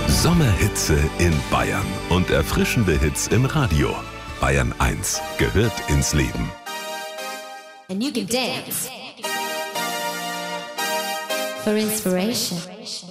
Sommerhitze in Bayern und erfrischende Hits im Radio. Bayern 1 gehört ins Leben. And you can dance for inspiration.